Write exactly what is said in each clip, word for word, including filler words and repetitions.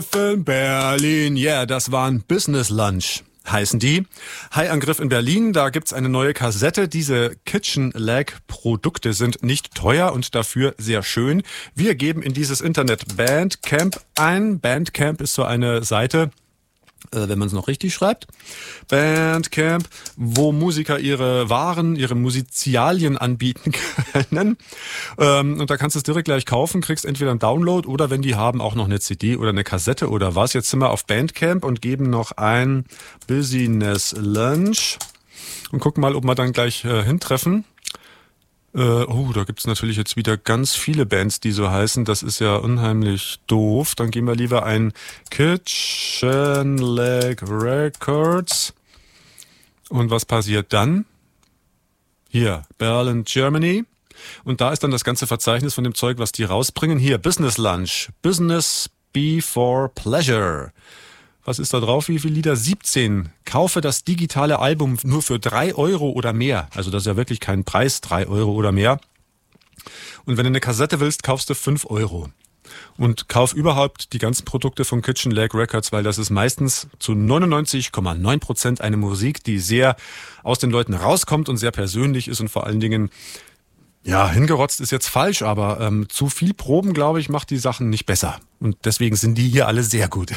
In Berlin, ja, yeah, das waren Business Lunch, heißen die. Hai-Angriff in Berlin, da gibt's eine neue Kassette. Diese Kitchen Lag Produkte sind nicht teuer und dafür sehr schön. Wir geben in dieses Internet Bandcamp ein. Bandcamp ist so eine Seite, äh, wenn man es noch richtig schreibt. Bandcamp, wo Musiker ihre Waren, ihre Musizialien anbieten können. Ähm, und da kannst du es direkt gleich kaufen, kriegst entweder einen Download oder wenn die haben, auch noch eine C D oder eine Kassette oder was. Jetzt sind wir auf Bandcamp und geben noch ein Business Lunch und gucken mal, ob wir dann gleich äh, hintreffen. Äh, oh, da gibt's natürlich jetzt wieder ganz viele Bands, die so heißen. Das ist ja unheimlich doof. Dann gehen wir lieber ein Kitchen Lag Records. Und was passiert dann? Hier, Berlin, Germany. Und da ist dann das ganze Verzeichnis von dem Zeug, was die rausbringen. Hier, Business Lunch. Business Before Pleasure. Was ist da drauf? Wie viele Lieder? siebzehn. Kaufe das digitale Album nur für drei Euro oder mehr. Also das ist ja wirklich kein Preis, drei Euro oder mehr. Und wenn du eine Kassette willst, kaufst du fünf Euro. Und kauf überhaupt die ganzen Produkte von Kitchen Lag Records, weil das ist meistens zu neunundneunzig Komma neun Prozent eine Musik, die sehr aus den Leuten rauskommt und sehr persönlich ist und vor allen Dingen, ja, hingerotzt ist jetzt falsch, aber ähm, zu viel Proben, glaube ich, macht die Sachen nicht besser. Und deswegen sind die hier alle sehr gut.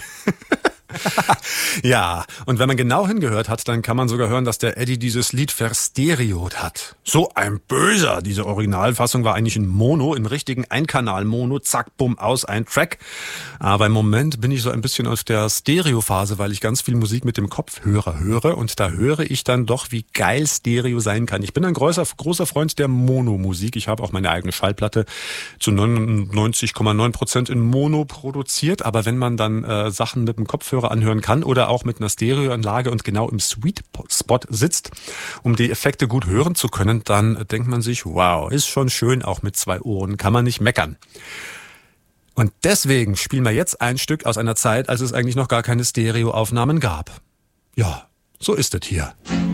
Ja, und wenn man genau hingehört hat, dann kann man sogar hören, dass der Eddie dieses Lied verstereot hat. So ein Böser. Diese Originalfassung war eigentlich in Mono, im richtigen Einkanal-Mono, zack, bumm, aus, ein Track. Aber im Moment bin ich so ein bisschen auf der Stereo-Phase, weil ich ganz viel Musik mit dem Kopfhörer höre und da höre ich dann doch, wie geil Stereo sein kann. Ich bin ein großer, großer Freund der Mono-Musik. Ich habe auch meine eigene Schallplatte zu neunundneunzig Komma neun Prozent in Mono produziert, aber wenn man dann äh, Sachen mit dem Kopfhörer anhören kann oder auch mit einer Stereoanlage und genau im Sweet Spot sitzt, um die Effekte gut hören zu können, dann denkt man sich, wow, ist schon schön, auch mit zwei Ohren, kann man nicht meckern. Und deswegen spielen wir jetzt ein Stück aus einer Zeit, als es eigentlich noch gar keine Stereoaufnahmen gab. Ja, so ist es hier.